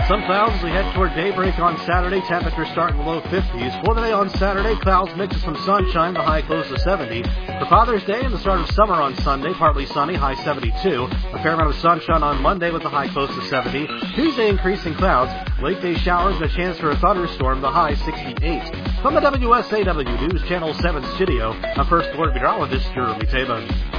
Some clouds as we head toward daybreak on Saturday. Temperatures start in the low 50s. For the day on Saturday, clouds mix with some sunshine, the high close to 70. For Father's Day and the start of summer on Sunday, partly sunny, high 72. A fair amount of sunshine on Monday with the high close to 70. Tuesday, increasing clouds. Late day showers and a chance for a thunderstorm, the high 68. From the WSAW News Channel 7 studio, I'm First Alert Meteorologist Jeremy Taban.